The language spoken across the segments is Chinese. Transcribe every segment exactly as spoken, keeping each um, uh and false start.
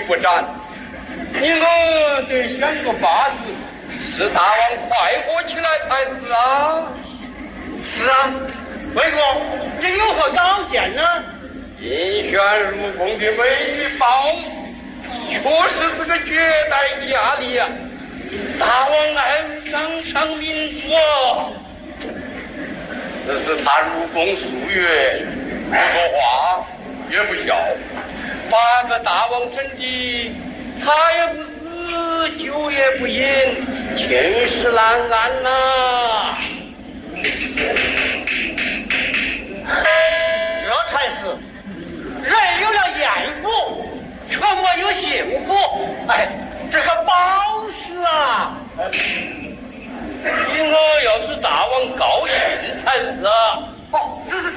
不斩，你我得想个法子，使大王快活起来才是啊！ 是啊，魏公，你有何高见呢？ 应选入宫的美女褒姒，确实是个绝代佳丽啊！大王爱掌上明珠啊！只是他入宫数月，不说话，也不笑，把个大王整的茶也不思，酒也不饮，寝食难安呐、啊。 这才是人有了艳福，却没有幸福。哎，这个宝石啊！ 你我要是大王高兴才是啊！ 哦，是是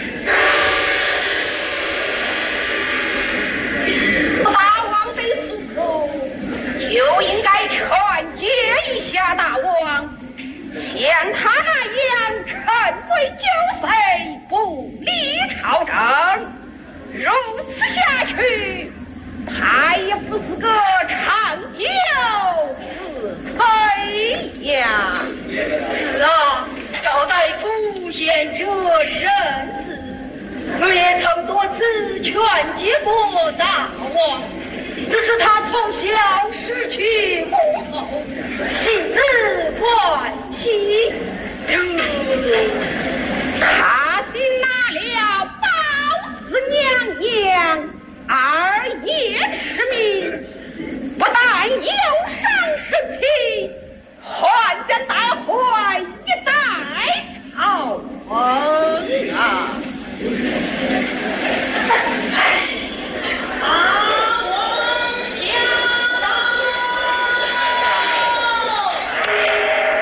是。大王的诉就应该劝诫一下大王，像他那样沉醉酒色，不理朝政，如此下去，他也不是个长久之辈呀。 是啊，赵大夫言者甚是，我也曾多次劝诫过大王，只是他从小失去母后，性子惯习，这他sin拿了褒姒娘娘二夜痴迷，不但忧伤生气，还将大坏